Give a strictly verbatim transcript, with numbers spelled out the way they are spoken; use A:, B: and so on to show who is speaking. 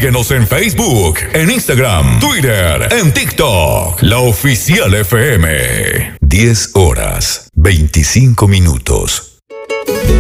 A: Síguenos en Facebook, en Instagram, Twitter, en TikTok. La Oficial F M. diez horas, veinticinco minutos.